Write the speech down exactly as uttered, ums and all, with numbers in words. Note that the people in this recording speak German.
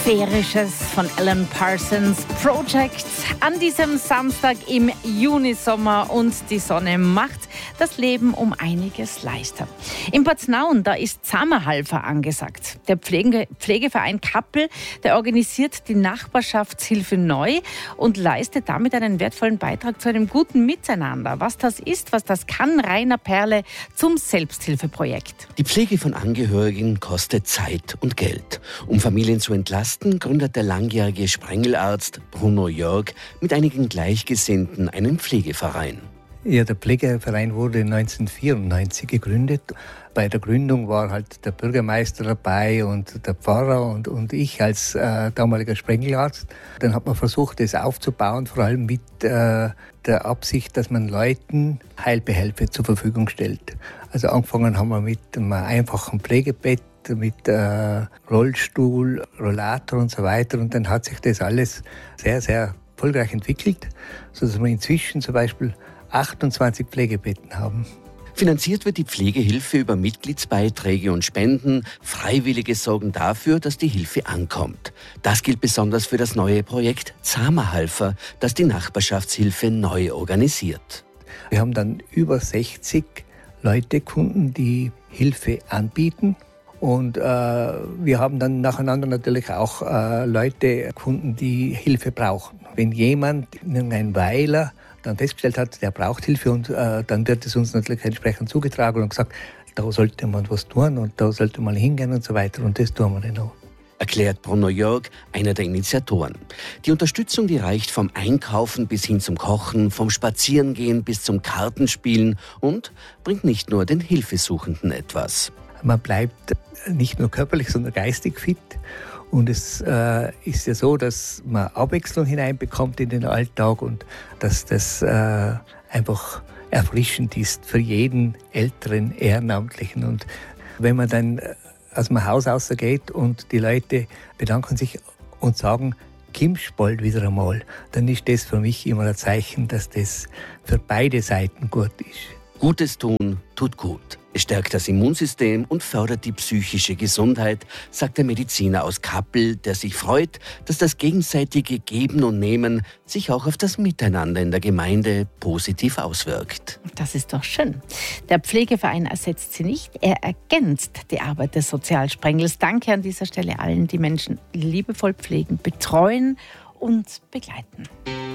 Atmosphärisches von Alan Parsons Project an diesem Samstag im Junisommer, und die Sonne macht das Leben um einiges leichter. In Paznaun, da ist Zusammenhalfer angesagt. Der Pflege, Pflegeverein Kappel, der organisiert die Nachbarschaftshilfe neu und leistet damit einen wertvollen Beitrag zu einem guten Miteinander. Was das ist, was das kann, Rainer Perle zum Selbsthilfeprojekt. Die Pflege von Angehörigen kostet Zeit und Geld. Um Familien zu entlasten, gründet der langjährige Sprengelarzt Bruno Jörg mit einigen Gleichgesinnten einen Pflegeverein. Ja, der Pflegeverein wurde neunzehnhundertvierundneunzig gegründet. Bei der Gründung war halt der Bürgermeister dabei und der Pfarrer und, und ich als äh, damaliger Sprengelarzt. Dann hat man versucht, das aufzubauen, vor allem mit äh, der Absicht, dass man Leuten Heilbehelfe zur Verfügung stellt. Also angefangen haben wir mit einem einfachen Pflegebett, mit äh, Rollstuhl, Rollator und so weiter. Und dann hat sich das alles sehr, sehr erfolgreich entwickelt, sodass wir inzwischen zum Beispiel achtundzwanzig Pflegebetten haben. Finanziert wird die Pflegehilfe über Mitgliedsbeiträge und Spenden. Freiwillige sorgen dafür, dass die Hilfe ankommt. Das gilt besonders für das neue Projekt Zusammenhalfer, das die Nachbarschaftshilfe neu organisiert. Wir haben dann über sechzig Leute, Kunden, die Hilfe anbieten. Und äh, wir haben dann nacheinander natürlich auch äh, Leute, Kunden, die Hilfe brauchen. Wenn jemand, ein Weiler, dann festgestellt hat, der braucht Hilfe, und äh, dann wird es uns natürlich entsprechend zugetragen und gesagt, da sollte man was tun und da sollte man hingehen und so weiter, und das tun wir dann auch. Erklärt Bruno Jörg, einer der Initiatoren. Die Unterstützung, die reicht vom Einkaufen bis hin zum Kochen, vom Spazierengehen bis zum Kartenspielen und bringt nicht nur den Hilfesuchenden etwas. Man bleibt nicht nur körperlich, sondern geistig fit. Und es äh, ist ja so, dass man Abwechslung hineinbekommt in den Alltag und dass das äh, einfach erfrischend ist für jeden älteren Ehrenamtlichen. Und wenn man dann aus dem Haus rausgeht und die Leute bedanken sich und sagen, kommst bald wieder einmal, dann ist das für mich immer ein Zeichen, dass das für beide Seiten gut ist. Gutes tun tut gut. Es stärkt das Immunsystem und fördert die psychische Gesundheit, sagt der Mediziner aus Kappel, der sich freut, dass das gegenseitige Geben und Nehmen sich auch auf das Miteinander in der Gemeinde positiv auswirkt. Das ist doch schön. Der Pflegeverein ersetzt sie nicht, er ergänzt die Arbeit des Sozialsprengels. Danke an dieser Stelle allen, die Menschen liebevoll pflegen, betreuen und begleiten.